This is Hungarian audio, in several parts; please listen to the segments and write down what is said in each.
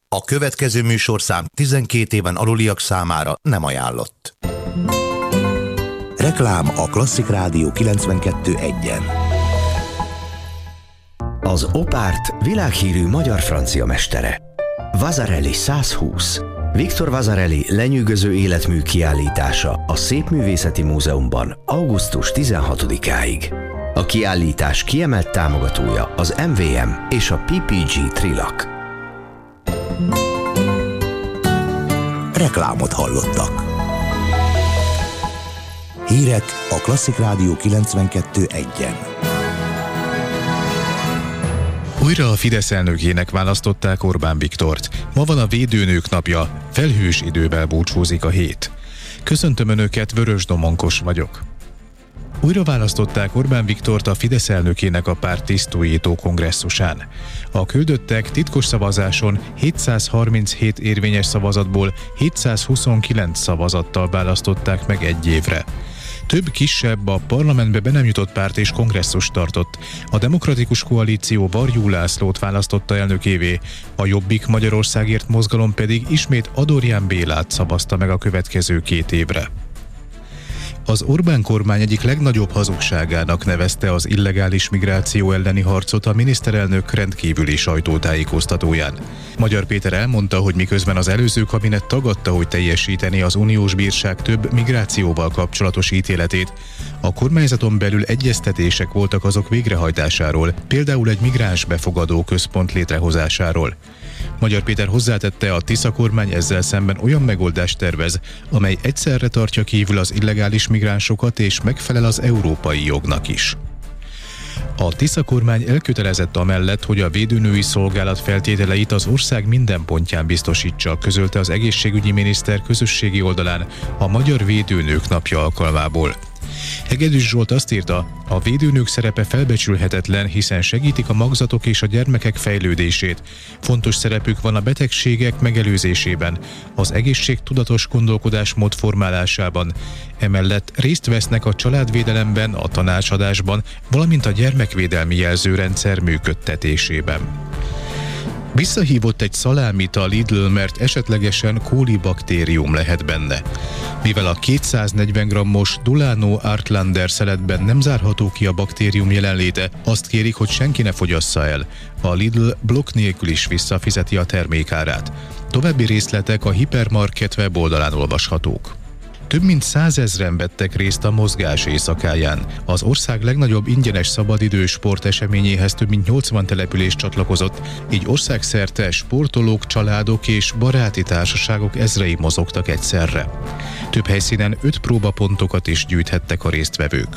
A következő műsorszám 12 éven aluliak számára nem ajánlott. Reklám a Klasszik Rádió 92.1-en. Az Opárt világhírű magyar-francia mestere. Vasarely 120. Viktor Vasarely lenyűgöző életmű kiállítása a Szépművészeti Múzeumban augusztus 16-áig. A kiállítás kiemelt támogatója az MVM és a PPG Trilak. Reklámot hallottak. Hírek a Klasszik Rádió 92.1-en. Újra a Fidesz elnökének választották Orbán Viktort. Ma van a Védőnők napja, felhős idővel búcsúzik a hét. Köszöntöm Önöket, Vörös Domonkos vagyok. Újra választották Orbán Viktort a Fidesz elnökének a párt tisztújító kongresszusán. A küldöttek titkos szavazáson 737 érvényes szavazatból 729 szavazattal választották meg egy évre. Több kisebb, a parlamentbe be nem jutott párt és kongresszus tartott. A Demokratikus Koalíció Varjú Lászlót választotta elnökévé, a Jobbik Magyarországért mozgalom pedig ismét Adorján Bélát szavazta meg a következő 2 évre. Az Orbán kormány egyik legnagyobb hazugságának nevezte az illegális migráció elleni harcot a miniszterelnök rendkívüli sajtótájékoztatóján. Magyar Péter elmondta, hogy miközben az előző kabinet tagadta, hogy teljesíteni az uniós bírság több migrációval kapcsolatos ítéletét, a kormányzaton belül egyeztetések voltak azok végrehajtásáról, például egy migráns befogadó központ létrehozásáról. Magyar Péter hozzátette, a Tisza kormány ezzel szemben olyan megoldást tervez, amely egyszerre tartja kívül az illegális migránsokat és megfelel az európai jognak is. A Tisza kormány elkötelezett amellett, hogy a védőnői szolgálat feltételeit az ország minden pontján biztosítsa, közölte az egészségügyi miniszter közösségi oldalán a Magyar Védőnők napja alkalmából. Hegedűs Zsolt azt írta, a védőnők szerepe felbecsülhetetlen, hiszen segítik a magzatok és a gyermekek fejlődését. Fontos szerepük van a betegségek megelőzésében, az egészségtudatos gondolkodásmód formálásában. Emellett részt vesznek a családvédelemben, a tanácsadásban, valamint a gyermekvédelmi jelzőrendszer működtetésében. Visszahívott egy szalámit a Lidl, mert esetlegesen kólibaktérium lehet benne. Mivel a 240 g-os Dulano Artlander szeletben nem zárható ki a baktérium jelenléte, azt kérik, hogy senki ne fogyassza el. A Lidl blokk nélkül is visszafizeti a termékárát. További részletek a Hipermarket weboldalán olvashatók. Több mint 100 000-en vettek részt a mozgás éjszakáján. Az ország legnagyobb ingyenes szabadidős sporteseményéhez több mint 80 település csatlakozott, így országszerte sportolók, családok és baráti társaságok ezrei mozogtak egyszerre. Több helyszínen 5 próbapontokat is gyűjthettek a résztvevők.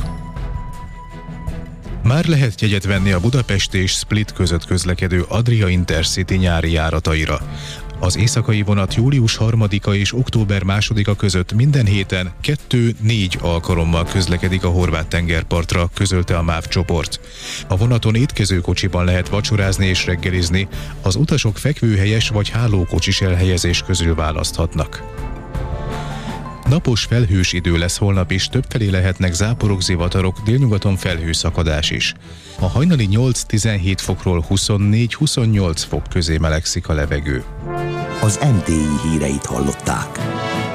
Már lehet jegyet venni a Budapest és Split között közlekedő Adria Intercity nyári járataira. Az éjszakai vonat július 3-a és október 2-a között minden héten 2-4 alkalommal közlekedik a horvát tengerpartra, közölte a MÁV csoport. A vonaton étkezőkocsiban lehet vacsorázni és reggelizni, az utasok fekvőhelyes vagy hálókocsis elhelyezés közül választhatnak. Napos felhős idő lesz holnap is, többfelé lehetnek záporok, zivatarok, délnyugaton felhőszakadás is. A hajnali 8-17 fokról 24-28 fok közé melegszik a levegő. Az MTI híreit hallották.